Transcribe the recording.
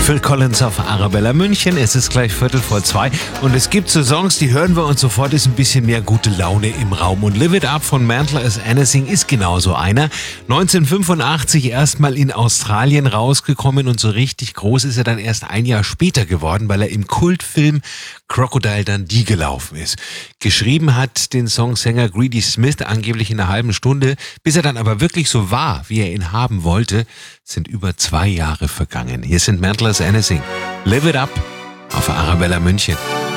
Phil Collins auf Arabella München. Es ist gleich 2:15 und es gibt so Songs, die hören wir und sofort ist ein bisschen mehr gute Laune im Raum. Und Live It Up von Mantle as Anything ist genauso einer. 1985 erstmal in Australien rausgekommen und so richtig groß ist er dann erst ein Jahr später geworden, weil er im Kultfilm Crocodile Dundee gelaufen ist. Geschrieben hat den Songsänger Greedy Smith angeblich in einer halben Stunde. Bis er dann aber wirklich so war, wie er ihn haben wollte, sind über 2 Jahre vergangen. Hier sind Mantle as Anything. Live It Up auf Arabella München.